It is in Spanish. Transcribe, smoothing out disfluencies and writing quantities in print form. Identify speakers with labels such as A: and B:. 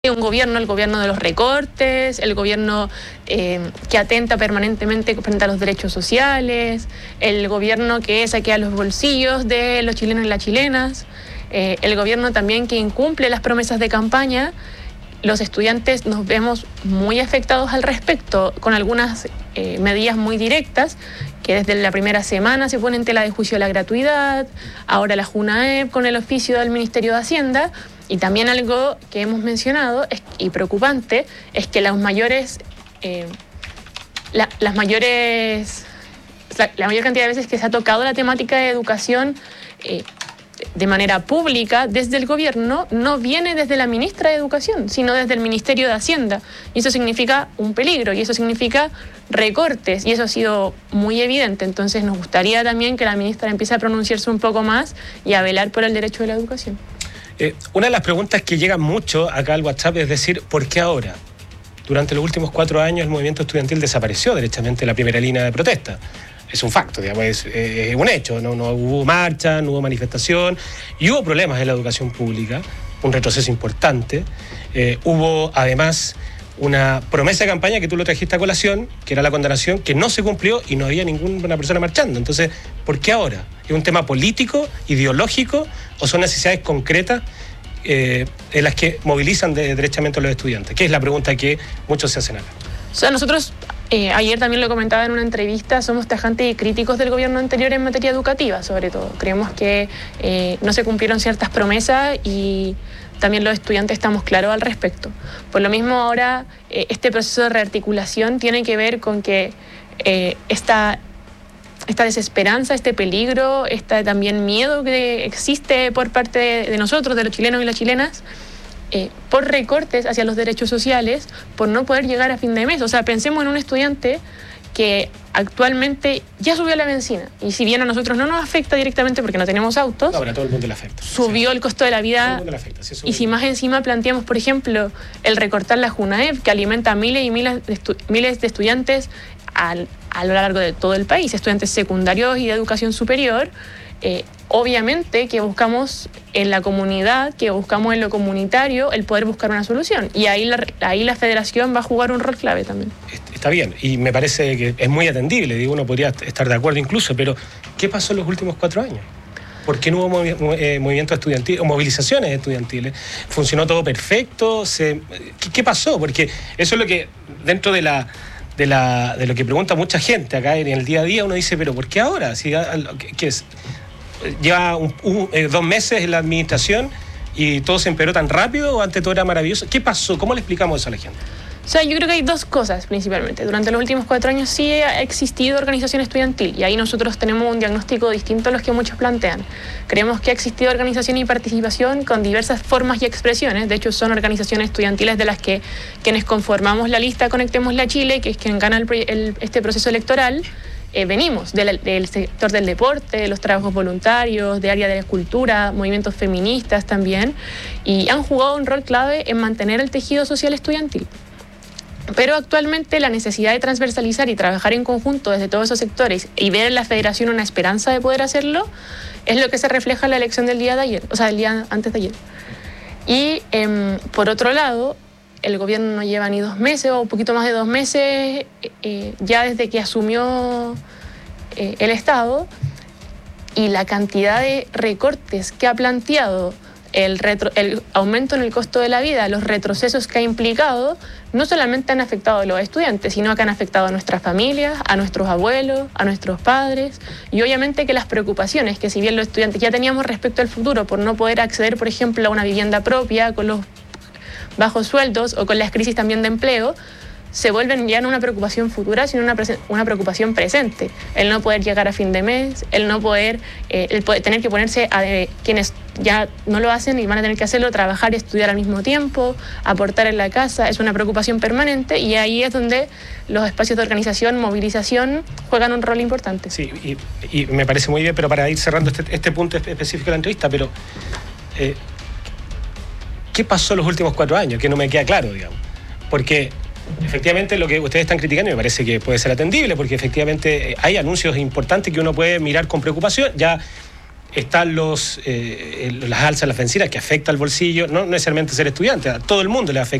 A: un gobierno, el gobierno de los recortes, el gobierno que atenta permanentemente frente a los derechos sociales, el gobierno que saquea los bolsillos de los chilenos y las chilenas, el gobierno también que incumple las promesas de campaña. Los estudiantes nos vemos muy afectados al respecto, con algunas medidas muy directas, que desde la primera semana se pone en tela de juicio la gratuidad, ahora la JUNAEP con el oficio del Ministerio de Hacienda, y también algo que hemos mencionado y preocupante es que la mayor cantidad de veces que se ha tocado la temática de educación de manera pública desde el gobierno no viene desde la ministra de Educación, sino desde el Ministerio de Hacienda. Y eso significa un peligro, y eso significa recortes, y eso ha sido muy evidente. Entonces nos gustaría también que la ministra empiece a pronunciarse un poco más y a velar por el derecho de la educación.
B: Una de las preguntas que llegan mucho acá al WhatsApp es decir, ¿por qué ahora? Durante los últimos 4 años el movimiento estudiantil desapareció derechamente de la primera línea de protesta. Es un facto, digamos, es un hecho. No hubo marcha, no hubo manifestación, y hubo problemas en la educación pública, un retroceso importante. Hubo además una promesa de campaña que tú lo trajiste a colación, que era la condenación, que no se cumplió y no había ninguna persona marchando. Entonces, ¿por qué ahora? ¿Es un tema político, ideológico, o son necesidades concretas en las que movilizan derechamente a los estudiantes? Que es la pregunta que muchos se hacen acá.
A: O sea, nosotros, ayer también lo comentaba en una entrevista, somos tajantes y críticos del gobierno anterior en materia educativa, sobre todo. Creemos que no se cumplieron ciertas promesas y también los estudiantes estamos claros al respecto. Por lo mismo ahora este proceso de rearticulación tiene que ver con que esta desesperanza, este peligro, este también miedo que existe por parte de nosotros, de los chilenos y las chilenas, por recortes hacia los derechos sociales, por no poder llegar a fin de mes. O sea, pensemos en un estudiante que actualmente ya subió la benzina, y si bien a nosotros no nos afecta directamente porque no tenemos autos,
B: ahora todo el mundo le afecta.
A: Subió el costo de la vida, y si más encima planteamos, por ejemplo, el recortar la JUNAEP, que alimenta a miles y miles de estudiantes a lo largo de todo el país, estudiantes secundarios y de educación superior, obviamente que buscamos en la comunidad, que buscamos en lo comunitario el poder buscar una solución, y ahí la federación va a jugar un rol clave también.
B: Está bien, y me parece que es muy atendible, digo, uno podría estar de acuerdo incluso, pero ¿qué pasó en los últimos 4 años? ¿Por qué no hubo movimientos estudiantiles o movilizaciones estudiantiles? ¿Funcionó todo perfecto? ¿Qué pasó? Porque eso es lo que, dentro de lo que pregunta mucha gente acá en el día a día, uno dice, pero ¿por qué ahora? ¿Qué es? Lleva 2 meses en la administración y todo se empeoró tan rápido, o antes todo era maravilloso. ¿Qué pasó? ¿Cómo le explicamos eso a la gente?
A: O sea, yo creo que hay 2 cosas principalmente. Durante los últimos 4 años sí ha existido organización estudiantil, y ahí nosotros tenemos un diagnóstico distinto a los que muchos plantean. Creemos que ha existido organización y participación con diversas formas y expresiones. De hecho, son organizaciones estudiantiles de las que quienes conformamos la lista Conectémosla a Chile, que es quien gana este proceso electoral, venimos del sector del deporte, de los trabajos voluntarios, de área de la cultura, movimientos feministas también, y han jugado un rol clave en mantener el tejido social estudiantil. Pero actualmente la necesidad de transversalizar y trabajar en conjunto desde todos esos sectores y ver en la federación una esperanza de poder hacerlo es lo que se refleja en la elección del día de ayer, o sea, el día antes de ayer. Y por otro lado, el gobierno no lleva ni 2 meses o un poquito más de 2 meses ya desde que asumió el Estado, y la cantidad de recortes que ha planteado, el aumento en el costo de la vida, los retrocesos que ha implicado, no solamente han afectado a los estudiantes, sino que han afectado a nuestras familias, a nuestros abuelos, a nuestros padres, y obviamente que las preocupaciones que si bien los estudiantes ya teníamos respecto al futuro por no poder acceder, por ejemplo, a una vivienda propia con los bajos sueldos o con las crisis también de empleo, se vuelven ya no una preocupación futura, sino una preocupación presente. El no poder llegar a fin de mes, el no poder, tener que ponerse a quienes ya no lo hacen y van a tener que hacerlo, trabajar y estudiar al mismo tiempo, aportar en la casa, es una preocupación permanente, y ahí es donde los espacios de organización, movilización, juegan un rol importante.
B: Sí, y me parece muy bien, pero para ir cerrando este punto específico de la entrevista, pero ¿qué pasó en los últimos 4 años? Que no me queda claro, digamos. Porque efectivamente lo que ustedes están criticando me parece que puede ser atendible, porque efectivamente hay anuncios importantes que uno puede mirar con preocupación. Ya están las alzas, las vencidas, que afecta al bolsillo, no necesariamente ser estudiante, a todo el mundo le afecta.